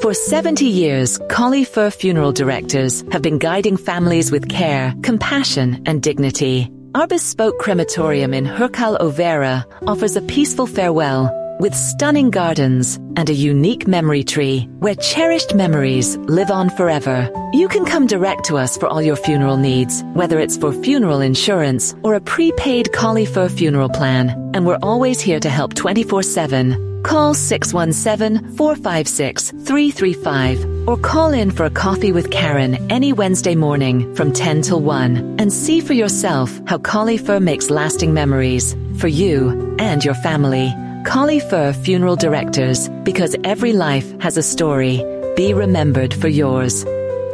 For 70 years, Collie Fur Funeral Directors have been guiding families with care, compassion and dignity. Our bespoke crematorium in Hurkal Overa offers a peaceful farewell with stunning gardens and a unique memory tree where cherished memories live on forever. You can come direct to us for all your funeral needs, whether it's for funeral insurance or a prepaid Collie Fur funeral plan. And we're always here to help 24/7. Call 617-456-335 or call in for a coffee with Karen any Wednesday morning from 10 till 1 and see for yourself how Collie Fur makes lasting memories for you and your family. Collie Fur Funeral Directors, because every life has a story. Be remembered for yours.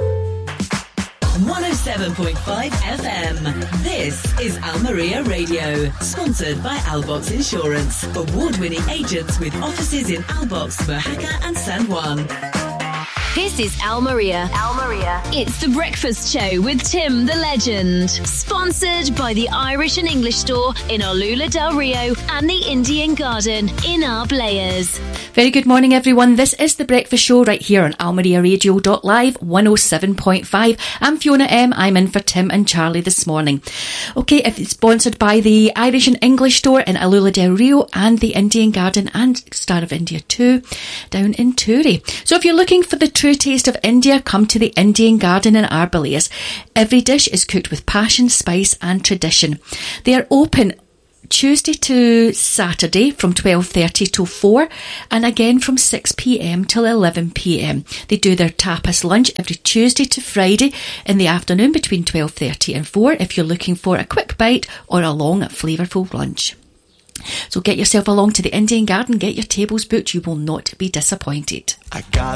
107.5 FM. This is Almeria Radio, sponsored by Albox Insurance, award-winning agents with offices in Albox, Mojaca and San Juan. This is Almeria. It's the breakfast show with Tim the Legend. Sponsored by the Irish and English store in Olula del Rio and the Indian Garden in Arblayers. Very good morning, everyone. This is the breakfast show right here on almeriaradio.live 107.5. I'm Fiona M. I'm in for Tim and Charlie this morning. Okay, it's sponsored by the Irish and English store in Olula del Rio and the Indian Garden and Star of India 2 down in Toorie. So if you're looking for the true taste of India, come to the Indian Garden in Arblayers. Every dish is cooked with passion, spice and tradition. They are open Tuesday to Saturday from 12:30 till 4 and again from 6pm till 11pm. They do their tapas lunch every Tuesday to Friday in the afternoon between 12:30 and 4 if you're looking for a quick bite or a long flavourful lunch. So get yourself along to the Indian Garden, get your tables booked, you will not be disappointed. I got